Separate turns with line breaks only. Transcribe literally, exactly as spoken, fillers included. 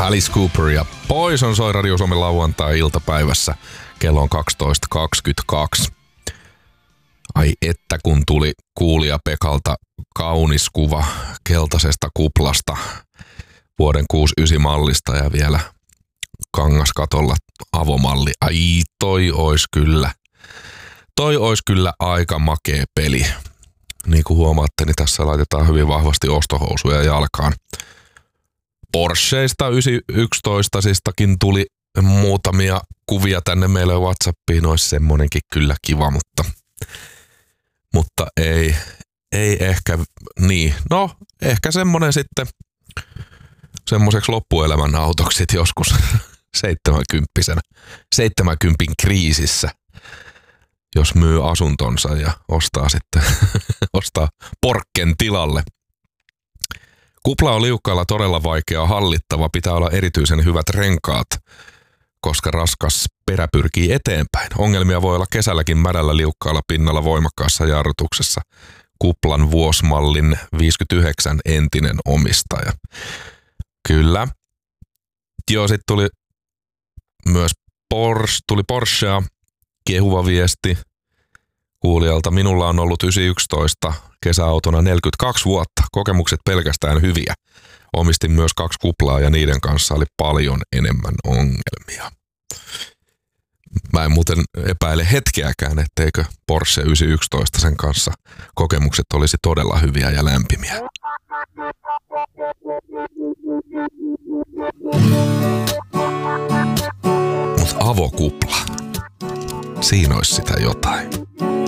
Alice Cooper ja Poison soi Radio Suomen lauantai-iltapäivässä. Kello on kaksitoista kaksikymmentäkaksi. Ai että kun tuli kuulija Pekalta kaunis kuva keltaisesta kuplasta vuoden kuusikymmentäyhdeksän mallista ja vielä kangaskatolla avomalli. Ai toi ois kyllä. Toi ois kyllä aika makea peli. Niin kuin huomaatte, niin tässä laitetaan hyvin vahvasti ostohousuja jalkaan. Porscheista yhdeksänsataayksitoista-sistakin tuli muutamia kuvia tänne meille WhatsAppiin. Ois semmonenkin kyllä kiva, mutta, mutta ei, ei ehkä niin. No, ehkä semmonen sitten semmoiseksi loppuelämän autoksi sit joskus seitsemänkymppisenä, seitsemänkympin kriisissä, jos myy asuntonsa ja ostaa sitten ostaa porkken tilalle. Kupla on liukkaalla todella vaikea hallittava, pitää olla erityisen hyvät renkaat, koska raskas perä pyrkii eteenpäin. Ongelmia voi olla kesälläkin märällä liukkaalla pinnalla voimakkaassa jarrutuksessa. Kuplan vuosmallin viisikymmentäyhdeksän entinen omistaja. Kyllä. Joo, sit tuli myös Porsche, tuli Porschea, kehuva viesti kuulijalta. Minulla on ollut yhdeksänsataayksitoista kesäautona neljäkymmentäkaksi vuotta. Kokemukset pelkästään hyviä. Omistin myös kaksi kuplaa ja niiden kanssa oli paljon enemmän ongelmia. Mä en muuten epäile hetkeäkään, etteikö Porsche yhdeksänsataayksitoista sen kanssa kokemukset olisi todella hyviä ja lämpimiä. Mut avokupla. Siinä olisi sitä jotain.